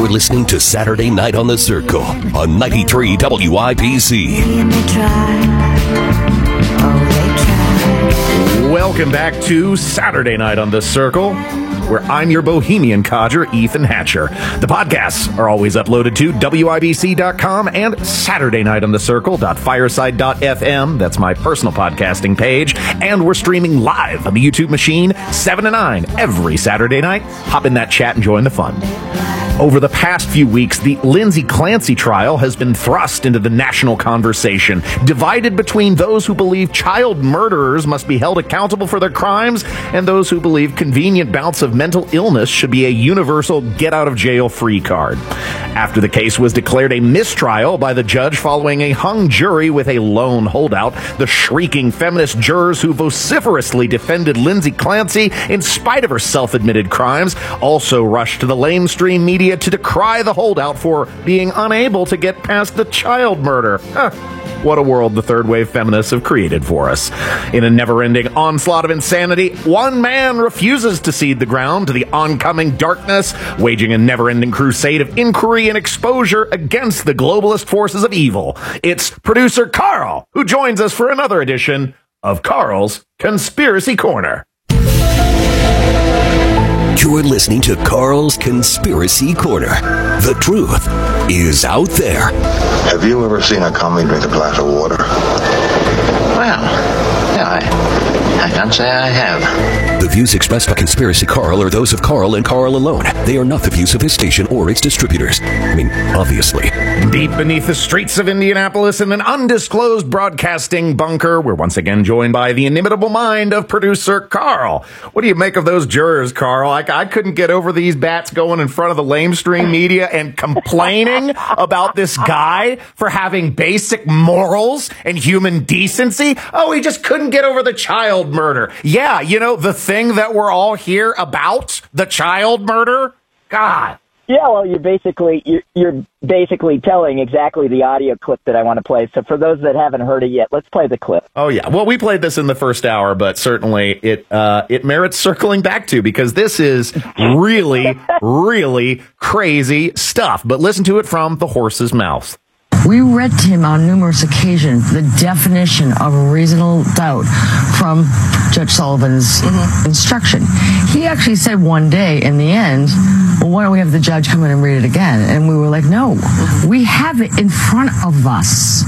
You're listening to Saturday Night on the Circle on 93 WIBC. Welcome back to Saturday Night on the Circle, where I'm your bohemian codger, Ethan Hatcher. The podcasts are always uploaded to WIBC.com and SaturdayNightOnTheCircle.fireside.fm. That's my personal podcasting page. And we're streaming live on the YouTube machine 7 to 9 every Saturday night. Hop in that chat and join the fun. Over the past few weeks, the Lindsay Clancy trial has been thrust into the national conversation, divided between those who believe child murderers must be held accountable for their crimes and those who believe convenient bouts of mental illness should be a universal get-out-of-jail-free card. After the case was declared a mistrial by the judge following a hung jury with a lone holdout, the shrieking feminist jurors who vociferously defended Lindsay Clancy in spite of her self-admitted crimes also rushed to the lamestream media to decry the holdout for being unable to get past the child murder. What a world the third wave feminists have created for us. In a never-ending onslaught of insanity, one man refuses to cede the ground to the oncoming darkness, waging a never-ending crusade of inquiry and exposure against the globalist forces of evil. It's producer Carl, who joins us for another edition of Carl's Conspiracy Corner. You're listening to Carl's Conspiracy Corner. The truth is out there. Have you ever seen a commie drink a glass of water? Well, yeah, I can't say I have. The views expressed by Conspiracy Carl are those of Carl and Carl alone. They are not the views of his station or its distributors. I mean, obviously. Deep beneath the streets of Indianapolis in an undisclosed broadcasting bunker, we're once again joined by the inimitable mind of producer Carl. What do you make of those jurors, Carl? I couldn't get over these bats going in front of the lamestream media and complaining about this guy for having basic morals and human decency. Oh, he just couldn't get over the child murder. Yeah, you know, the thing that we're all here about, the child murder. God. Yeah, well, you're basically telling exactly the audio clip that I want to play. So for those that haven't heard it yet, let's play the clip. Oh yeah, well, we played this in the first hour, but certainly it merits circling back to because this is really, really crazy stuff. But listen to it from the horse's mouth. We read to him on numerous occasions the definition of reasonable doubt from Judge Sullivan's instruction. He actually said one day in the end, well, why don't we have the judge come in and read it again? And we were like, no, we have it in front of us.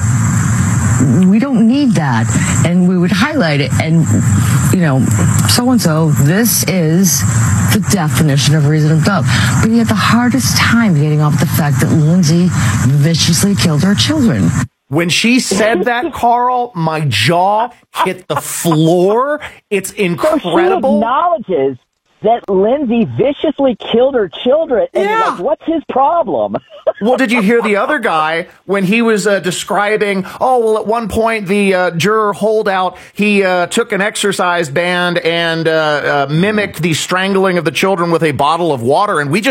We don't need that. And we would highlight it and, you know, so-and-so, this is the definition of reasonable doubt. But he had the hardest time getting off the fact that Lindsay viciously killed her children. When she said that, Carl, my jaw hit the floor. It's incredible. So she acknowledges that Lindsay viciously killed her children. And you're like, what's his problem? Well, did you hear the other guy when he was describing, at one point the juror holdout, he took an exercise band and mimicked the strangling of the children with a bottle of water, and we just